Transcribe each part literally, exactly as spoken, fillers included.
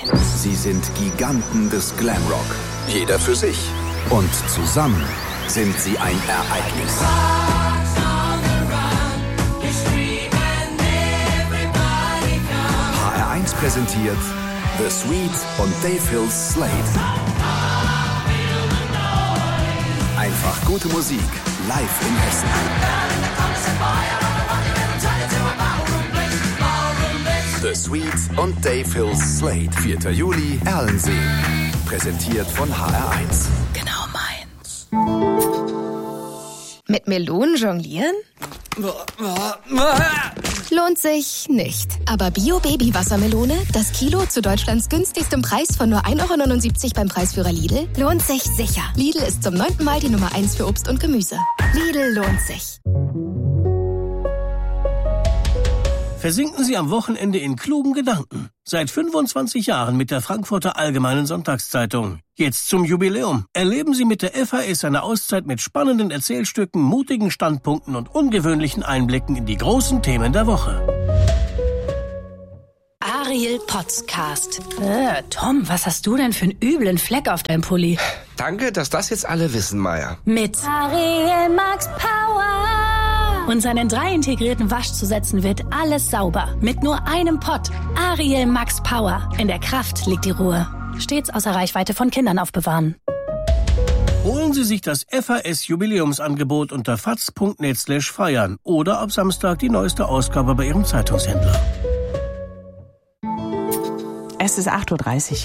Sie sind Giganten des Glamrock. Jeder für sich. Und zusammen sind sie ein Ereignis. H R eins präsentiert The Sweet und Dave Hills Slate. Einfach gute Musik, live in Hessen. The Sweet und Dave Hills Slate. vierter Juli, Erlensee. Präsentiert von H R eins. Genau meins. Mit Melonen jonglieren? Lohnt sich nicht. Aber Bio-Baby-Wassermelone, das Kilo zu Deutschlands günstigstem Preis von nur ein Euro neunundsiebzig beim Preisführer Lidl, lohnt sich sicher. Lidl ist zum neunten Mal die Nummer eins für Obst und Gemüse. Lidl lohnt sich. Versinken Sie am Wochenende in klugen Gedanken. Seit fünfundzwanzig Jahren mit der Frankfurter Allgemeinen Sonntagszeitung. Jetzt zum Jubiläum. Erleben Sie mit der F A S eine Auszeit mit spannenden Erzählstücken, mutigen Standpunkten und ungewöhnlichen Einblicken in die großen Themen der Woche. Ariel Podcast. Äh, Tom, was hast du denn für einen üblen Fleck auf deinem Pulli? Danke, dass das jetzt alle wissen, Maya. Mit Ariel Max Power. Und seinen drei integrierten Waschzusätzen wird alles sauber. Mit nur einem Pott. Ariel Max Power. In der Kraft liegt die Ruhe. Stets außer Reichweite von Kindern aufbewahren. Holen Sie sich das F A S-Jubiläumsangebot unter faz punkt net slash feiern oder ab Samstag die neueste Ausgabe bei Ihrem Zeitungshändler. Es ist acht Uhr dreißig.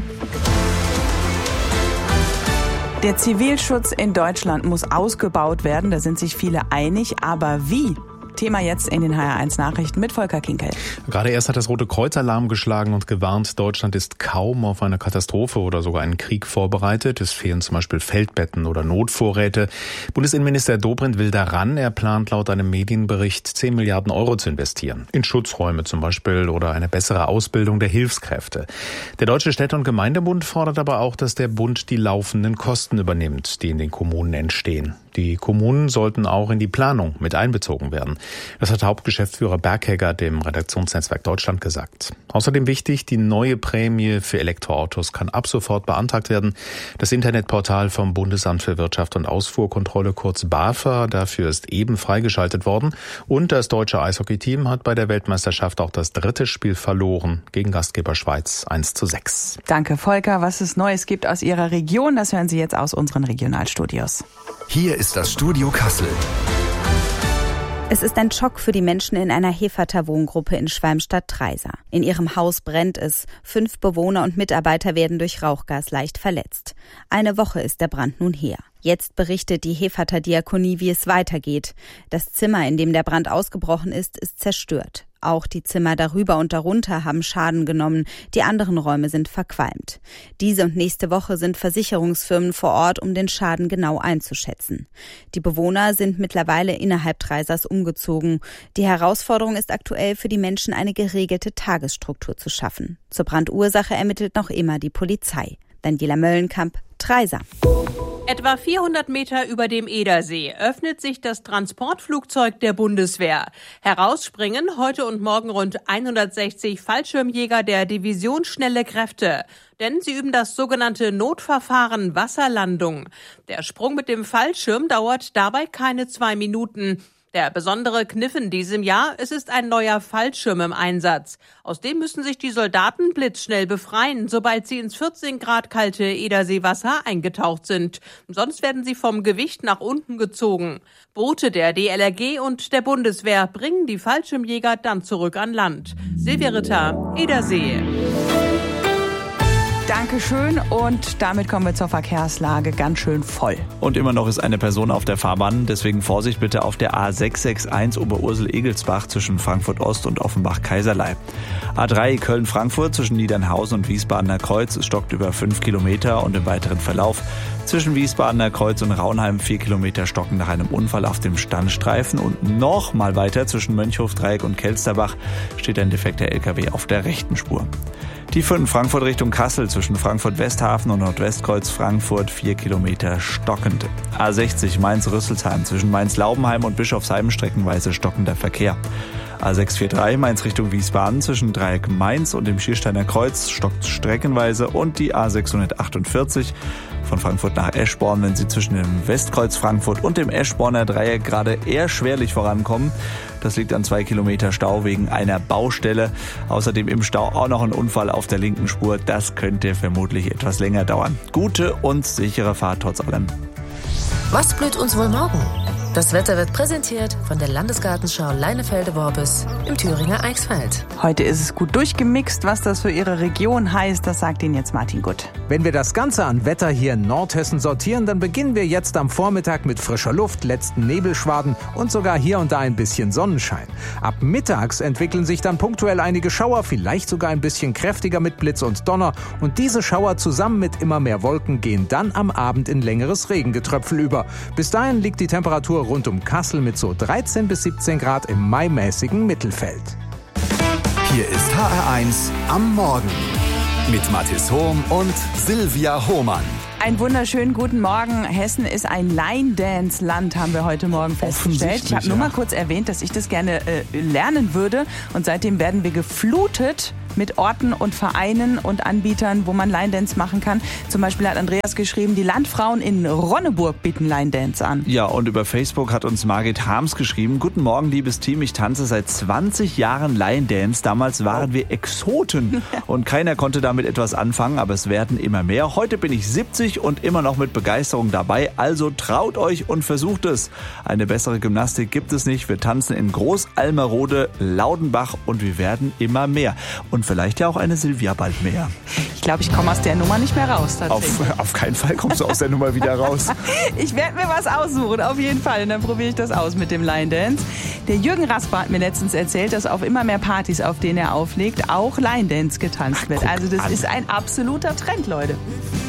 Der Zivilschutz in Deutschland muss ausgebaut werden, da sind sich viele einig, aber wie? Thema jetzt in den H R eins Nachrichten mit Volker Kinkel. Gerade erst hat das Rote Kreuz Alarm geschlagen und gewarnt, Deutschland ist kaum auf eine Katastrophe oder sogar einen Krieg vorbereitet. Es fehlen zum Beispiel Feldbetten oder Notvorräte. Bundesinnenminister Dobrindt will daran. Er plant laut einem Medienbericht zehn Milliarden Euro zu investieren. In Schutzräume zum Beispiel oder eine bessere Ausbildung der Hilfskräfte. Der Deutsche Städte- und Gemeindebund fordert aber auch, dass der Bund die laufenden Kosten übernimmt, die in den Kommunen entstehen. Die Kommunen sollten auch in die Planung mit einbezogen werden. Das hat Hauptgeschäftsführer Berghegger dem Redaktionsnetzwerk Deutschland gesagt. Außerdem wichtig, die neue Prämie für Elektroautos kann ab sofort beantragt werden. Das Internetportal vom Bundesamt für Wirtschaft und Ausfuhrkontrolle, kurz BAFA, dafür ist eben freigeschaltet worden. Und das deutsche Eishockeyteam hat bei der Weltmeisterschaft auch das dritte Spiel verloren gegen Gastgeber Schweiz eins zu sechs. Danke, Volker. Was es Neues gibt aus Ihrer Region, das hören Sie jetzt aus unseren Regionalstudios. Hier ist das Studio Kassel. Es ist ein Schock für die Menschen in einer Heferter Wohngruppe in Schwalmstadt-Treisa. In ihrem Haus brennt es. Fünf Bewohner und Mitarbeiter werden durch Rauchgas leicht verletzt. Eine Woche ist der Brand nun her. Jetzt berichtet die Heferter Diakonie, wie es weitergeht. Das Zimmer, in dem der Brand ausgebrochen ist, ist zerstört. Auch die Zimmer darüber und darunter haben Schaden genommen. Die anderen Räume sind verqualmt. Diese und nächste Woche sind Versicherungsfirmen vor Ort, um den Schaden genau einzuschätzen. Die Bewohner sind mittlerweile innerhalb Treisas umgezogen. Die Herausforderung ist aktuell für die Menschen, eine geregelte Tagesstruktur zu schaffen. Zur Brandursache ermittelt noch immer die Polizei. Daniela Möllenkamp, Treisa. Etwa vierhundert Meter über dem Edersee öffnet sich das Transportflugzeug der Bundeswehr. Herausspringen heute und morgen rund hundertsechzig Fallschirmjäger der Division Schnelle Kräfte. Denn sie üben das sogenannte Notverfahren Wasserlandung. Der Sprung mit dem Fallschirm dauert dabei keine zwei Minuten. Der besondere Kniff in diesem Jahr, es ist ein neuer Fallschirm im Einsatz. Aus dem müssen sich die Soldaten blitzschnell befreien, sobald sie ins vierzehn Grad kalte Ederseewasser eingetaucht sind. Sonst werden sie vom Gewicht nach unten gezogen. Boote der D L R G und der Bundeswehr bringen die Fallschirmjäger dann zurück an Land. Silvia Ritter, Edersee. Dankeschön und damit kommen wir zur Verkehrslage, ganz schön voll. Und immer noch ist eine Person auf der Fahrbahn, deswegen Vorsicht bitte auf der A sechs sechs eins Oberursel-Egelsbach zwischen Frankfurt Ost und Offenbach-Kaiserlei. A drei Köln-Frankfurt zwischen Niedernhausen und Wiesbadener Kreuz, es stockt über fünf Kilometer und im weiteren Verlauf. Zwischen Wiesbadener Kreuz und Raunheim vier Kilometer stocken nach einem Unfall auf dem Standstreifen und noch mal weiter zwischen Mönchhof-Dreieck und Kelsterbach steht ein defekter L K W auf der rechten Spur. Die fünf Frankfurt Richtung Kassel zwischen Frankfurt-Westhafen und Nordwestkreuz Frankfurt vier Kilometer stockend. A sechzig Mainz-Rüsselsheim zwischen Mainz-Laubenheim und Bischofsheim streckenweise stockender Verkehr. A sechs vier drei Mainz Richtung Wiesbaden zwischen Dreieck Mainz und dem Schiersteiner Kreuz stockt streckenweise und die A sechshundertachtundvierzig von Frankfurt nach Eschborn, wenn Sie zwischen dem Westkreuz Frankfurt und dem Eschborner Dreieck gerade eher schwerlich vorankommen. Das liegt an zwei Kilometer Stau wegen einer Baustelle. Außerdem im Stau auch noch ein Unfall auf der linken Spur. Das könnte vermutlich etwas länger dauern. Gute und sichere Fahrt trotz allem. Was blüht uns wohl morgen? Das Wetter wird präsentiert von der Landesgartenschau Leinefelde-Worbis im Thüringer Eichsfeld. Heute ist es gut durchgemixt. Was das für Ihre Region heißt, das sagt Ihnen jetzt Martin Gutt. Wenn wir das Ganze an Wetter hier in Nordhessen sortieren, dann beginnen wir jetzt am Vormittag mit frischer Luft, letzten Nebelschwaden und sogar hier und da ein bisschen Sonnenschein. Ab mittags entwickeln sich dann punktuell einige Schauer, vielleicht sogar ein bisschen kräftiger mit Blitz und Donner. Und diese Schauer zusammen mit immer mehr Wolken gehen dann am Abend in längeres Regengetröpfel über. Bis dahin liegt die Temperatur rund um Kassel mit so dreizehn bis siebzehn Grad im maimäßigen Mittelfeld. Hier ist H R eins am Morgen mit Mathis Hohm und Silvia Hohmann. Einen wunderschönen guten Morgen. Hessen ist ein Line-Dance-Land, haben wir heute Morgen festgestellt. Ich habe nur mal kurz erwähnt, dass ich das gerne äh, lernen würde. Und seitdem werden wir geflutet mit Orten und Vereinen und Anbietern, wo man Line-Dance machen kann. Zum Beispiel hat Andreas geschrieben, die Landfrauen in Ronneburg bieten Line-Dance an. Ja, und über Facebook hat uns Margit Harms geschrieben, guten Morgen, liebes Team, ich tanze seit zwanzig Jahren Line-Dance. Damals waren wir Exoten und keiner konnte damit etwas anfangen, aber es werden immer mehr. Heute bin ich siebzig und immer noch mit Begeisterung dabei, also traut euch und versucht es. Eine bessere Gymnastik gibt es nicht. Wir tanzen in Groß-Almerode, Laudenbach und wir werden immer mehr. Und vielleicht ja auch eine Silvia bald mehr. Ich glaube, ich komme aus der Nummer nicht mehr raus. Auf, auf keinen Fall kommst du aus der Nummer wieder raus. Ich werde mir was aussuchen, auf jeden Fall. Und dann probiere ich das aus mit dem Line Dance. Der Jürgen Rasper hat mir letztens erzählt, dass auf immer mehr Partys, auf denen er auflegt, auch Line Dance getanzt wird. Also das ist ein absoluter Trend, Leute.